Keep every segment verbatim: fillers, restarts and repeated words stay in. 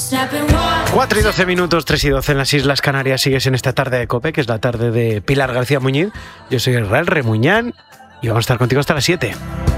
cuatro y doce minutos, tres y doce en las Islas Canarias. Sigues en esta tarde de COPE, que es la tarde de Pilar García Muñiz. Yo soy Israel Remuñán y vamos a estar contigo hasta las siete.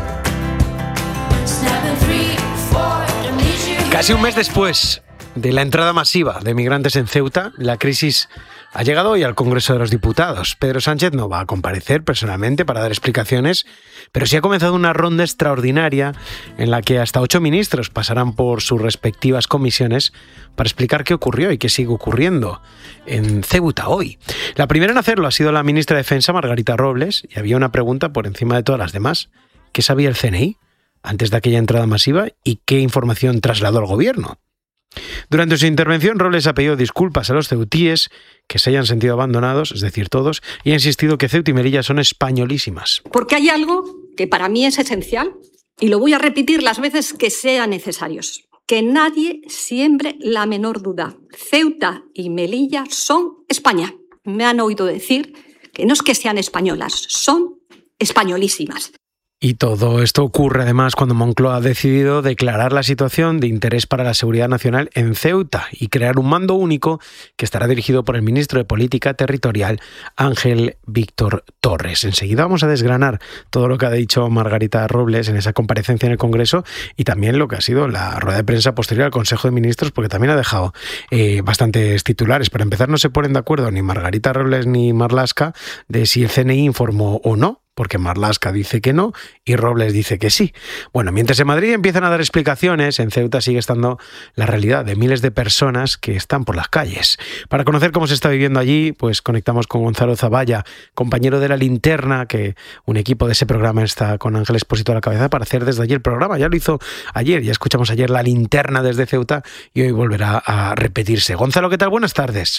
Casi un mes después de la entrada masiva de migrantes en Ceuta, la crisis ha llegado hoy al Congreso de los Diputados. Pedro Sánchez no va a comparecer personalmente para dar explicaciones, pero sí ha comenzado una ronda extraordinaria en la que hasta ocho ministros pasarán por sus respectivas comisiones para explicar qué ocurrió y qué sigue ocurriendo en Ceuta hoy. La primera en hacerlo ha sido la ministra de Defensa, Margarita Robles, y había una pregunta por encima de todas las demás. ¿Qué sabía el C N I antes de aquella entrada masiva y qué información trasladó al gobierno? Durante su intervención, Robles ha pedido disculpas a los ceutíes que se hayan sentido abandonados, es decir, todos, y ha insistido que Ceuta y Melilla son españolísimas. Porque hay algo que para mí es esencial y lo voy a repetir las veces que sean necesarios. Que nadie siembre la menor duda. Ceuta y Melilla son España. Me han oído decir que no es que sean españolas, son españolísimas. Y todo esto ocurre además cuando Moncloa ha decidido declarar la situación de interés para la seguridad nacional en Ceuta y crear un mando único que estará dirigido por el ministro de Política Territorial, Ángel Víctor Torres. Enseguida vamos a desgranar todo lo que ha dicho Margarita Robles en esa comparecencia en el Congreso y también lo que ha sido la rueda de prensa posterior al Consejo de Ministros, porque también ha dejado eh, bastantes titulares. Para empezar, no se ponen de acuerdo ni Margarita Robles ni Marlaska de si el C N I informó o no, porque Marlaska dice que no y Robles dice que sí. Bueno, mientras en Madrid empiezan a dar explicaciones, en Ceuta sigue estando la realidad de miles de personas que están por las calles. Para conocer cómo se está viviendo allí, pues conectamos con Gonzalo Zavalla, compañero de La Linterna, que un equipo de ese programa está con Ángel Expósito a la cabeza para hacer desde allí el programa. Ya lo hizo ayer, ya escuchamos ayer La Linterna desde Ceuta y hoy volverá a repetirse. Gonzalo, ¿qué tal? Buenas tardes.